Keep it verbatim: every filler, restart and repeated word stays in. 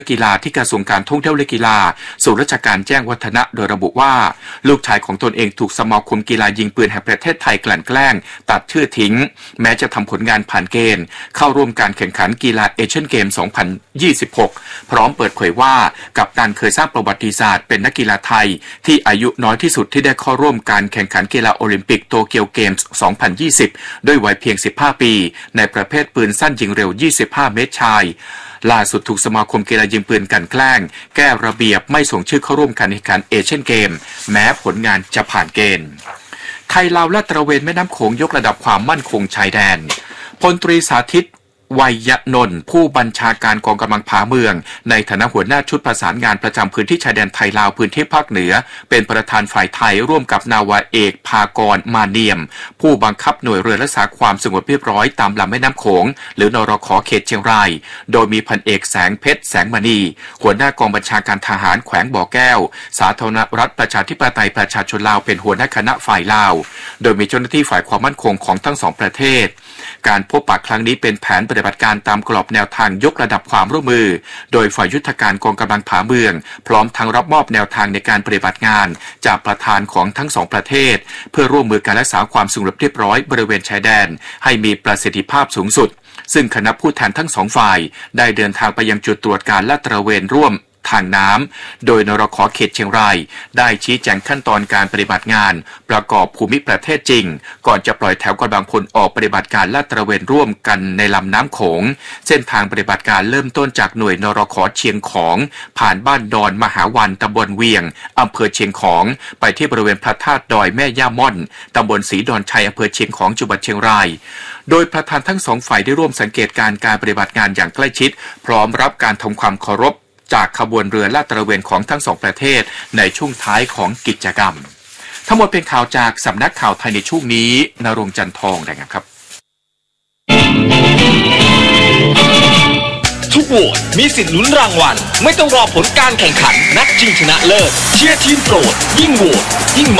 กีฬาที่กระทรวงการท่องเที่ยวและกีฬาส่วนราชการแจ้งวัฒนะโดยระบุว่าลูกชายของตนเองถูกสมาคมกีฬายิงปืนแห่งประเทศไทยกลั่นแกล้งตัดชื่อทิ้งแม้จะทำผลงานผ่านเกณฑ์เข้าร่วมการแข่งขันกีฬาเอเชียนเกม สองพันยี่สิบหก พร้อมเปิดเผยว่ากัปตันเคยสร้างประวัติศาสตร์เป็นนักกีฬาไทยที่อายุน้อยที่สุดที่ได้เข้าร่วมการแข่งขันกีฬาโอลิมปิกโตเกียวเกมส์ สองพันยี่สิบ ด้วยวัยเพียง สิบห้า ปีในประเภทปืนสั้นยิงเร็ว ยี่สิบห้า เมตรชายล่าสุดถูกสมาคมกีฬายิงปืนกลั่นแกล้งแก้ระเบียบไม่ส่งชื่อเข้าร่วมการแข่งขันเอเชียนเกมแม้ผลงานจะผ่านเกณฑ์ไทยลาวลาดตระเวนแม่น้ำโขงยกระดับความมั่นคงชายแดนพลตรีสาธิตวัยนนท์ผู้บัญชาการกองกำลังผาเมืองในฐานะหัวหน้าชุดประสานงานประจำพื้นที่ชายแดนไทยลาวพื้นที่ภาคเหนือเป็นประธานฝ่ายไทยร่วมกับนาวาเอกภากรมาเนียมผู้บังคับหน่วยเรือรักษาความสงบเรียบร้อยตามลำแม่น้ำโขงหรือนรข.เขตเชียงรายโดยมีพันเอกแสงเพชรแสงมณีหัวหน้ากองบัญชาการทหารแขวงบ่อแก้วสาธารณรัฐประชาธิปไตยประชาชนลาวเป็นหัวหน้าคณะฝ่ายลาวโดยมีเจ้าหน้าที่ฝ่ายความมั่นคงของทั้งสองประเทศการพบปะครั้งนี้เป็นแผนปฏิบัติการตามกรอบแนวทางยกระดับความร่วมมือโดยฝ่ายยุทธการกองกำลังผาเมืองพร้อมทั้งรับมอบแนวทางในการปฏิบัติงานจากประธานของทั้งสองประเทศเพื่อร่วมมือการรักษาความสงบเรียบร้อยบริเวณชายแดนให้มีประสิทธิภาพสูงสุดซึ่งคณะผู้แทนทั้งสองฝ่ายได้เดินทางไปยังจุดตรวจการลาดตระเวนร่วมทางน้ำโดยนรข.เขตเชียงรายได้ชี้แจงขั้นตอนการปฏิบัติงานประกอบภูมิประเทศจริงก่อนจะปล่อยแถวกำลังพลออกปฏิบัติการลาดตระเวนร่วมกันในลำน้ำโขงเส้นทางปฏิบัติการเริ่มต้นจากหน่วยนรข.เชียงของผ่านบ้านดอนมหาวันตำบลเวียงอำเภอเชียงของไปที่บริเวณพระธาตุดอยแม่ย่าม่อนตำบลศรีดอนชัยอำเภอเชียงของจังหวัดเชียงรายโดยประธานทั้งสองฝ่ายได้ร่วมสังเกตการการปฏิบัติงานอย่างใกล้ชิดพร้อมรับการทำความเคารพจากขบวนเรือลาดตระเวนของทั้งสองประเทศในช่วงท้ายของกิจกรรมทั้งหมดเป็นข่าวจากสำนักข่าวไทยในช่วงนี้ณรงค์จันทองรายงานครับทุกโหวตมีสิทธิ์ลุ้นรางวัลไม่ต้องรอผลการแข่งขันนัดชิงชนะเลิศเชียร์ทีมโปรดยิ่งโหวตยิ่ง